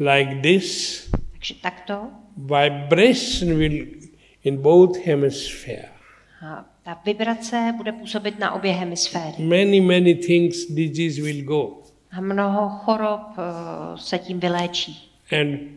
like this, Takže takto. vibration will in both hemispheres. A ta vibrace bude působit na obě hemisféry. Many things, disease will go. A mnoho chorob se tím vyléčí. And